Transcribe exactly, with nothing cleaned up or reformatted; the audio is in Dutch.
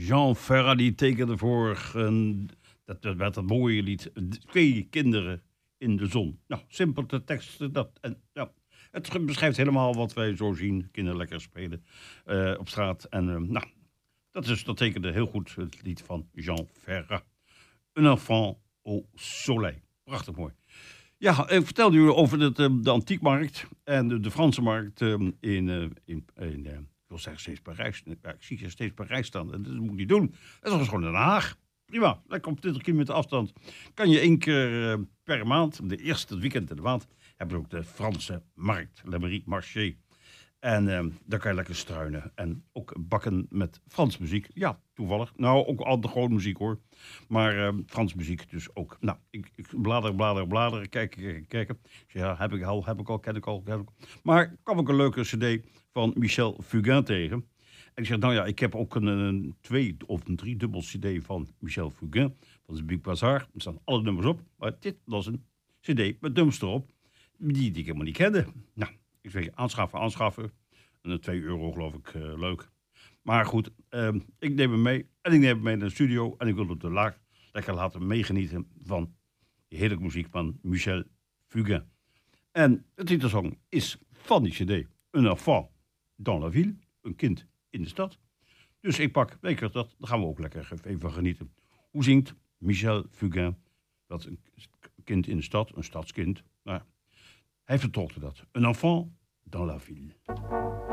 Jean Ferrat die tekende voor een, dat, dat werd een mooie lied. Twee kinderen in de zon. Nou, simpel de tekst. Dat, en, ja, het beschrijft helemaal wat wij zo zien. Kinderen lekker spelen uh, op straat. En uh, nou, dat, is, dat tekende heel goed het lied van Jean Ferrat. Un enfant au soleil. Prachtig mooi. Ja, ik vertelde u over de, de antiekmarkt en de, de Franse markt in, in, in, in ik wil zeggen steeds Parijs. Ja, ik zie je steeds Parijs staan. Dat moet ik niet doen. Dat is gewoon Den Haag. Prima. Lekker op twintig kilometer afstand. Kan je één keer uh, per maand, de eerste weekend in de maand, hebben we ook de Franse markt. Le Marie Marché. En uh, daar kan je lekker struinen. En ook bakken met Frans muziek. Ja, toevallig. Nou, ook al de gewone muziek hoor. Maar uh, Frans muziek dus ook. Nou, ik, ik blader, blader, blader. Kijken, kijken, kijken. Ik zeg, ja, heb ik al, heb ik al, ken ik al. Ken ik al. Maar kwam ook een leuke cd van Michel Fugain tegen. En ik zeg, nou ja, ik heb ook een, een twee of een drie dubbel cd van Michel Fugain. Van de Big Bazaar. Er staan alle nummers op. Maar dit was een cd met nummers erop. Die, die ik helemaal niet kende. Nou. Ik zeg, aanschaffen, aanschaffen. En twee euro geloof ik, uh, leuk. Maar goed, uh, ik neem hem mee. En ik neem hem mee naar de studio. En ik wil op de laag lekker laten meegenieten van de heerlijke muziek van Michel Fugain. En de titelsong is van die cd. Un enfant dans la ville. Een kind in de stad. Dus ik pak, weet je dat, dan gaan we ook lekker even genieten. Hoe zingt Michel Fugain dat een kind in de stad, een stadskind... Nou, hij vertolkte dat. Un enfant dans la ville.